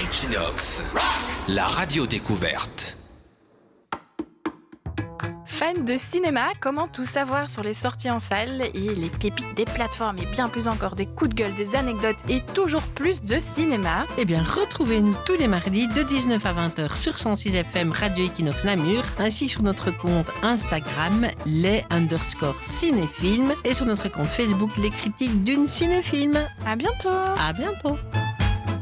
Equinox, la radio découverte. Fan de cinéma, comment tout savoir sur les sorties en salle et les pépites des plateformes et bien plus encore des coups de gueule, des anecdotes et toujours plus de cinéma? Eh bien, retrouvez-nous tous les mardis de 19 à 20h sur 106 FM Radio Equinox Namur, ainsi sur notre compte Instagram les_cinéphiles et sur notre compte Facebook Les Critiques d'une Cinéfilm. À bientôt! À bientôt!